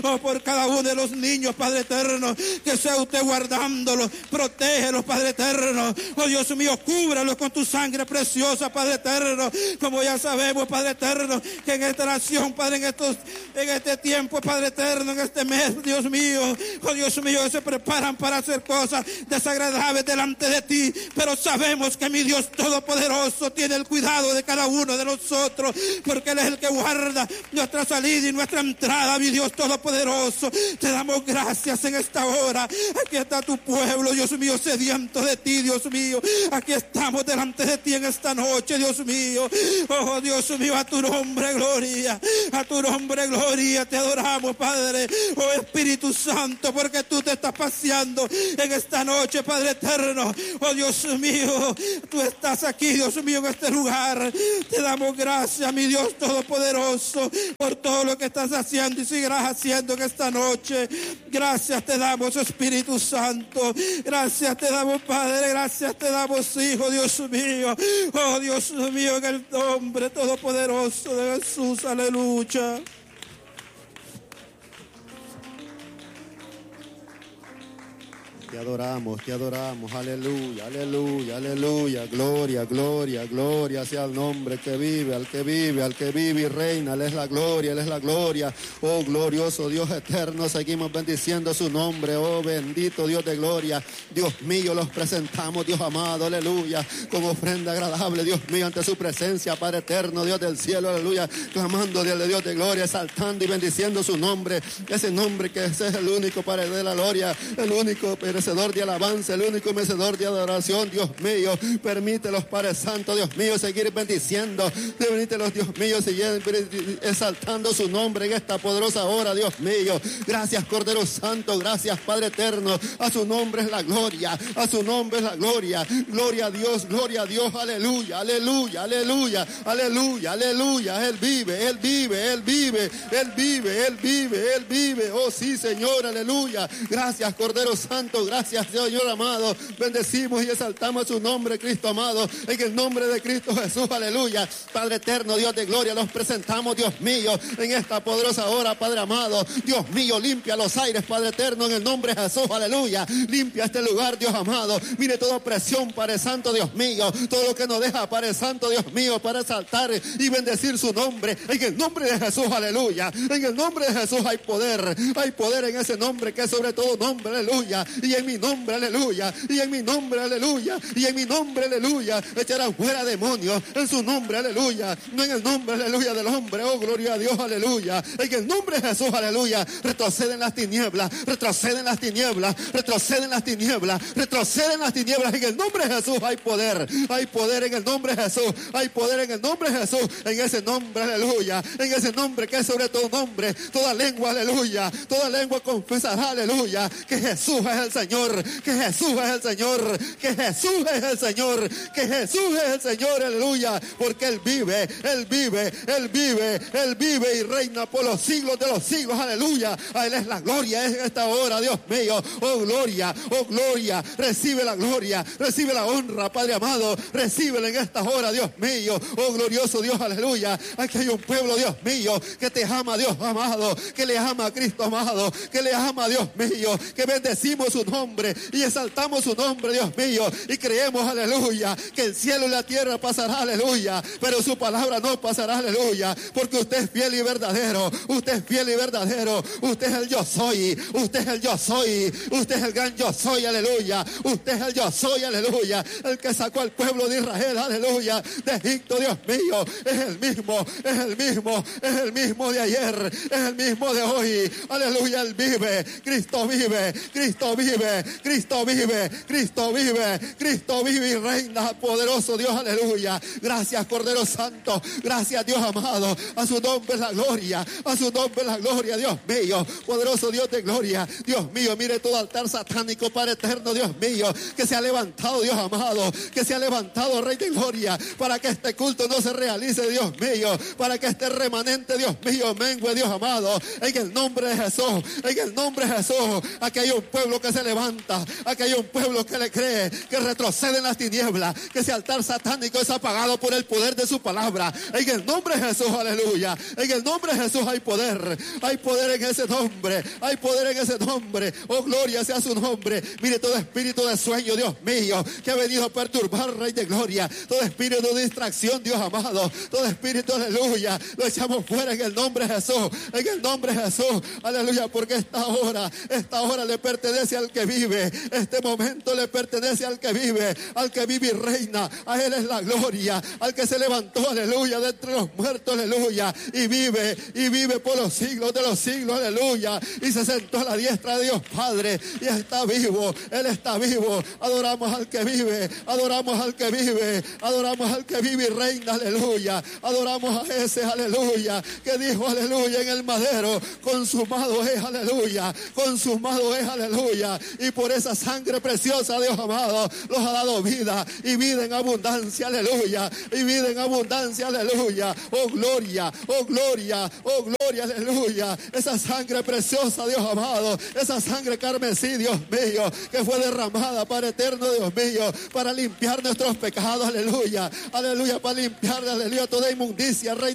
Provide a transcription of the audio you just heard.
Oh, por cada uno de los niños, Padre eterno, que sea usted guardándolos, protégelos, Padre eterno. Oh, Dios mío, cúbralos con tu sangre preciosa, Padre eterno. Como ya sabemos, Padre eterno, que en esta nación, Padre, en este tiempo, Padre eterno, en este mes, Dios mío, oh Dios mío, se preparan para hacer cosas desagradables delante de ti, pero sabemos que mi Dios Todopoderoso tiene el cuidado de cada uno de nosotros, porque Él es el que guarda nuestra salida y nuestra entrada, mi Dios Todopoderoso. Te damos gracias en esta hora. Aquí está tu pueblo, Dios mío, sediento de ti, Dios mío. Aquí estamos delante de ti en esta noche, Dios mío. Oh, Dios mío, a tu nombre, gloria. A tu nombre, gloria. Te adoramos, Padre. Oh, Espíritu Santo, porque tú te estás paseando en esta noche, Padre eterno. Oh, Dios mío, tú estás aquí, Dios mío, en este lugar. Te damos gracias, mi Dios Todopoderoso, por todo lo que estás haciendo y seguirás haciendo en esta noche. Gracias te damos, Espíritu Santo. Gracias te damos, Padre. Gracias te damos, Hijo, Dios mío. Oh, Dios mío, en el nombre todopoderoso de Jesús. Aleluya. Te adoramos, aleluya, aleluya, aleluya, gloria, gloria, gloria sea el nombre que vive, al que vive, al que vive y reina, Él es la gloria, oh glorioso Dios eterno, seguimos bendiciendo su nombre, oh bendito Dios de gloria, Dios mío, los presentamos, Dios amado, aleluya, con ofrenda agradable, Dios mío, ante su presencia, Padre eterno, Dios del cielo, aleluya, clamando de Dios de gloria, exaltando y bendiciendo su nombre, ese nombre que ese es el único Padre de la gloria, el único merecedor de alabanza, el único merecedor de adoración, Dios mío, permítelos, Padre Santo, Dios mío, seguir bendiciendo, permítelos, Dios mío, seguir exaltando su nombre en esta poderosa hora, Dios mío, gracias Cordero Santo, gracias Padre eterno, a su nombre es la gloria, a su nombre es la gloria, gloria a Dios, aleluya, aleluya, aleluya, aleluya, aleluya, Él vive, Él vive, Él vive, Él vive, Él vive, Él vive, oh sí Señor, aleluya, gracias Cordero Santo, gracias Señor amado, bendecimos y exaltamos su nombre, Cristo amado, en el nombre de Cristo Jesús, aleluya, Padre eterno, Dios de gloria, los presentamos, Dios mío, en esta poderosa hora, Padre amado, Dios mío, limpia los aires, Padre eterno, en el nombre de Jesús, aleluya, limpia este lugar, Dios amado, mire toda opresión, Padre Santo, Dios mío, todo lo que nos deja, Padre Santo, Dios mío, para exaltar y bendecir su nombre, en el nombre de Jesús, aleluya, en el nombre de Jesús hay poder en ese nombre que es sobre todo nombre, aleluya, y en mi nombre, aleluya, y en mi nombre, aleluya, y en mi nombre, aleluya, echarán fuera demonios en su nombre, aleluya, no en el nombre, aleluya, del hombre, oh gloria a Dios, aleluya, en el nombre de Jesús, aleluya, retroceden las tinieblas, retroceden las tinieblas, retroceden las tinieblas, retroceden las tinieblas, en el nombre de Jesús hay poder en el nombre de Jesús, hay poder en el nombre de Jesús, en ese nombre, aleluya, en ese nombre que es sobre todo nombre, toda lengua, aleluya, toda lengua confesará, aleluya, que Jesús es el Señor, que Jesús es el Señor, que Jesús es el Señor, que Jesús es el Señor, aleluya, porque Él vive, Él vive, Él vive, Él vive y reina por los siglos de los siglos, aleluya, a Él es la gloria en esta hora, Dios mío, oh gloria, recibe la honra, Padre amado, recíbela en esta hora, Dios mío, oh glorioso Dios, aleluya, aquí hay un pueblo, Dios mío, que te ama, Dios amado, que le ama a Cristo amado, que le ama, Dios mío, que bendecimos su nombre y exaltamos su nombre, Dios mío, y creemos, aleluya, que el cielo y la tierra pasará, aleluya, pero su palabra no pasará, aleluya, porque usted es fiel y verdadero, usted es fiel y verdadero, usted es el yo soy, usted es el yo soy, usted es el gran yo soy, aleluya, usted es el yo soy, aleluya, el que sacó al pueblo de Israel, aleluya, de Egipto, Dios mío, es el mismo, es el mismo, es el mismo de ayer, es el mismo de hoy, aleluya, Él vive, Cristo vive, Cristo vive, Cristo vive, Cristo vive, Cristo vive y reina, poderoso Dios, aleluya, gracias Cordero Santo, gracias Dios amado, a su nombre la gloria, a su nombre la gloria, Dios mío, poderoso Dios de gloria, Dios mío, mire todo altar satánico, Padre eterno, Dios mío, que se ha levantado, Dios amado, que se ha levantado, Rey de gloria, para que este culto no se realice, Dios mío, para que este remanente, Dios mío, mengue, Dios amado, en el nombre de Jesús, en el nombre de Jesús, aquí hay un pueblo que se levanta. Aquí hay un pueblo que le cree, que retrocede en las tinieblas, que ese altar satánico es apagado por el poder de su palabra. En el nombre de Jesús, aleluya. En el nombre de Jesús hay poder en ese nombre, hay poder en ese nombre. Oh, gloria sea su nombre. Mire, todo espíritu de sueño, Dios mío, que ha venido a perturbar, Rey de gloria, todo espíritu de distracción, Dios amado, todo espíritu, aleluya, lo echamos fuera en el nombre de Jesús, en el nombre de Jesús, aleluya, porque esta hora le pertenece al que vive, este momento le pertenece al que vive y reina. A Él es la gloria, al que se levantó, aleluya, de entre los muertos, aleluya, y vive por los siglos de los siglos, aleluya, y se sentó a la diestra de Dios Padre, y está vivo, Él está vivo. Adoramos al que vive, adoramos al que vive, adoramos al que vive y reina, aleluya. Adoramos a ese, aleluya, que dijo, aleluya, en el madero, consumado es, aleluya, consumado es, aleluya. Y por esa sangre preciosa, Dios amado, los ha dado vida, y vida en abundancia, aleluya, y vida en abundancia, aleluya. Oh gloria, oh gloria, oh gloria, aleluya. Esa sangre preciosa, Dios amado, esa sangre carmesí, Dios mío, que fue derramada para eterno, Dios mío, para limpiar nuestros pecados, aleluya, aleluya, para limpiar, aleluya, toda inmundicia, Rey